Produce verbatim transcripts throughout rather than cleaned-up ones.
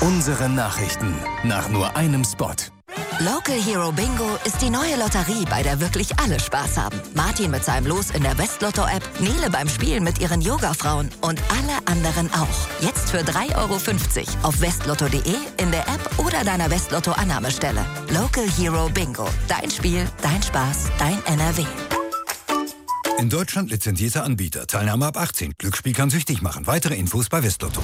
Unsere Nachrichten nach nur einem Spot. Local Hero Bingo ist die neue Lotterie, bei der wirklich alle Spaß haben. Martin mit seinem Los in der Westlotto-App, Nele beim Spielen mit ihren Yoga-Frauen und alle anderen auch. Jetzt für drei Euro fünfzig auf westlotto punkt de, in der App oder deiner Westlotto-Annahmestelle. Local Hero Bingo. Dein Spiel, dein Spaß, dein N R W. In Deutschland lizenzierter Anbieter. Teilnahme ab achtzehn. Glücksspiel kann süchtig machen. Weitere Infos bei Westlotto.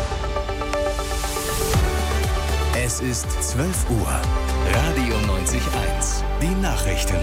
Es ist zwölf Uhr. Radio neunzig Komma eins. Die Nachrichten.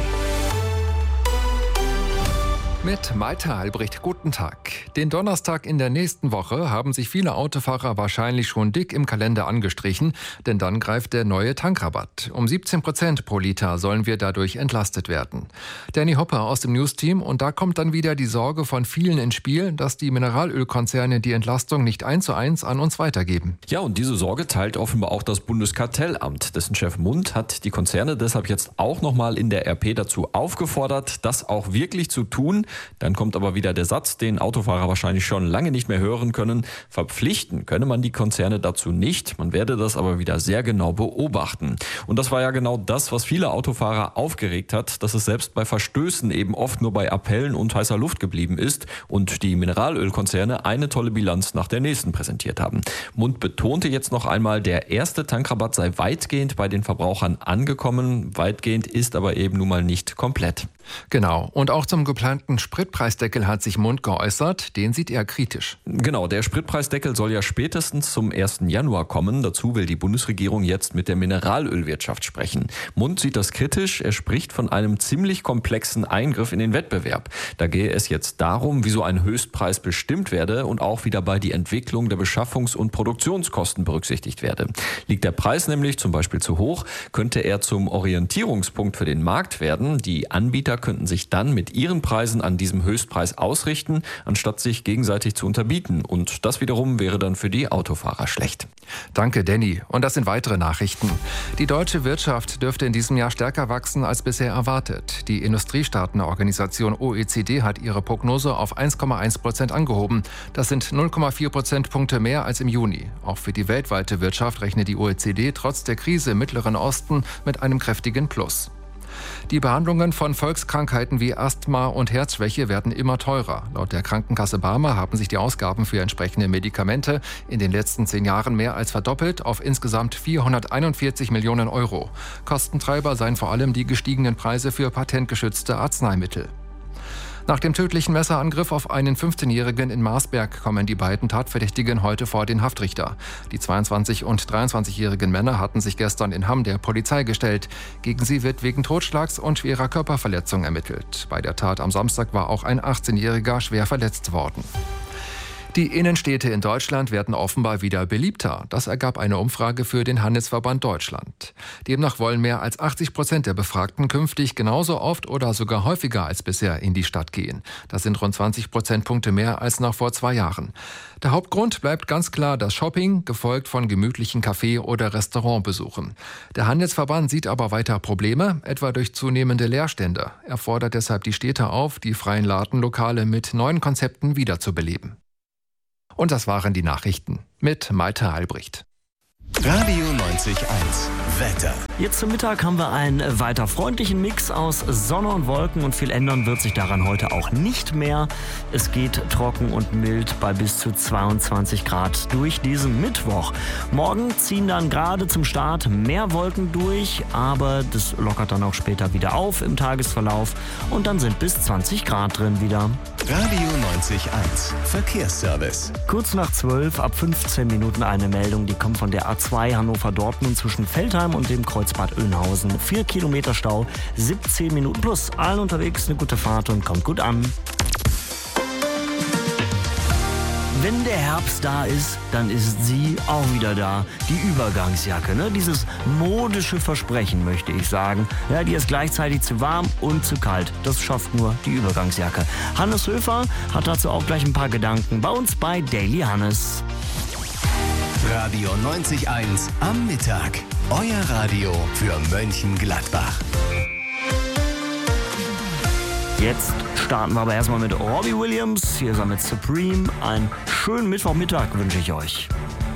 Mit Malte Albrecht, guten Tag. Den Donnerstag in der nächsten Woche haben sich viele Autofahrer wahrscheinlich schon dick im Kalender angestrichen, denn dann greift der neue Tankrabatt. Um siebzehn Prozent pro Liter sollen wir dadurch entlastet werden. Danny Hopper aus dem News-Team, und da kommt dann wieder die Sorge von vielen ins Spiel, dass die Mineralölkonzerne die Entlastung nicht eins zu eins an uns weitergeben. Ja, und diese Sorge teilt offenbar auch das Bundeskartellamt. Dessen Chef Mundt hat die Konzerne deshalb jetzt auch nochmal in der R P dazu aufgefordert, das auch wirklich zu tun. Dann kommt aber wieder der Satz, den Autofahrer wahrscheinlich schon lange nicht mehr hören können. Verpflichten könne man die Konzerne dazu nicht. Man werde das aber wieder sehr genau beobachten. Und das war ja genau das, was viele Autofahrer aufgeregt hat, dass es selbst bei Verstößen eben oft nur bei Appellen und heißer Luft geblieben ist und die Mineralölkonzerne eine tolle Bilanz nach der nächsten präsentiert haben. Mundt betonte jetzt noch einmal, der erste Tankrabatt sei weitgehend bei den Verbrauchern angekommen. Weitgehend ist aber eben nun mal nicht komplett. Genau. Und auch zum geplanten Spritpreisdeckel hat sich Mundt geäußert. Den sieht er kritisch. Genau, der Spritpreisdeckel soll ja spätestens zum ersten Januar kommen. Dazu will die Bundesregierung jetzt mit der Mineralölwirtschaft sprechen. Mundt sieht das kritisch. Er spricht von einem ziemlich komplexen Eingriff in den Wettbewerb. Da gehe es jetzt darum, wie so ein Höchstpreis bestimmt werde und auch wie dabei die Entwicklung der Beschaffungs- und Produktionskosten berücksichtigt werde. Liegt der Preis nämlich zum Beispiel zu hoch, könnte er zum Orientierungspunkt für den Markt werden. Die Anbieter könnten sich dann mit ihren Preisen an diesem Höchstpreis ausrichten, anstatt sich gegenseitig zu unterbieten. Und das wiederum wäre dann für die Autofahrer schlecht. Danke, Danny. Und das sind weitere Nachrichten. Die deutsche Wirtschaft dürfte in diesem Jahr stärker wachsen als bisher erwartet. Die Industriestaatenorganisation O E C D hat ihre Prognose auf eins Komma eins Prozent angehoben. Das sind null Komma vier Prozentpunkte mehr als im Juni. Auch für die weltweite Wirtschaft rechnet die O E C D trotz der Krise im Mittleren Osten mit einem kräftigen Plus. Die Behandlungen von Volkskrankheiten wie Asthma und Herzschwäche werden immer teurer. Laut der Krankenkasse Barmer haben sich die Ausgaben für entsprechende Medikamente in den letzten zehn Jahren mehr als verdoppelt auf insgesamt vierhunderteinundvierzig Millionen Euro. Kostentreiber seien vor allem die gestiegenen Preise für patentgeschützte Arzneimittel. Nach dem tödlichen Messerangriff auf einen fünfzehnjährigen in Marsberg kommen die beiden Tatverdächtigen heute vor den Haftrichter. Die zweiundzwanzig- und dreiundzwanzigjährigen Männer hatten sich gestern in Hamm der Polizei gestellt. Gegen sie wird wegen Totschlags und schwerer Körperverletzung ermittelt. Bei der Tat am Samstag war auch ein achtzehnjähriger schwer verletzt worden. Die Innenstädte in Deutschland werden offenbar wieder beliebter. Das ergab eine Umfrage für den Handelsverband Deutschland. Demnach wollen mehr als achtzig Prozent der Befragten künftig genauso oft oder sogar häufiger als bisher in die Stadt gehen. Das sind rund zwanzig Prozentpunkte mehr als noch vor zwei Jahren. Der Hauptgrund bleibt ganz klar das Shopping, gefolgt von gemütlichen Café- oder Restaurantbesuchen. Der Handelsverband sieht aber weiter Probleme, etwa durch zunehmende Leerstände. Er fordert deshalb die Städte auf, die freien Ladenlokale mit neuen Konzepten wiederzubeleben. Und das waren die Nachrichten mit Malte Albrecht. Radio neunzig Komma eins. Wetter. Jetzt zum Mittag haben wir einen weiter freundlichen Mix aus Sonne und Wolken und viel ändern wird sich daran heute auch nicht mehr. Es geht trocken und mild bei bis zu zweiundzwanzig Grad durch diesen Mittwoch. Morgen ziehen dann gerade zum Start mehr Wolken durch, aber das lockert dann auch später wieder auf im Tagesverlauf und dann sind bis zwanzig Grad drin wieder. Radio neunzig Komma eins. Verkehrsservice. Kurz nach zwölf, ab fünfzehn Minuten eine Meldung, die kommt von der A zwei Hannover-Dortmund zwischen Veltheim und dem Kreuzbad Oeynhausen. Vier Kilometer Stau, siebzehn Minuten plus. Allen unterwegs eine gute Fahrt und kommt gut an. Wenn der Herbst da ist, dann ist sie auch wieder da. Die Übergangsjacke, ne? Dieses modische Versprechen, möchte ich sagen. Ja, die ist gleichzeitig zu warm und zu kalt. Das schafft nur die Übergangsjacke. Hannes Höfer hat dazu auch gleich ein paar Gedanken bei uns bei Daily Hannes. Radio neunzig Komma eins am Mittag. Euer Radio für Mönchengladbach. Jetzt starten wir aber erstmal mit Robbie Williams. Hier ist er mit Supreme. Einen schönen Mittwochmittag wünsche ich euch.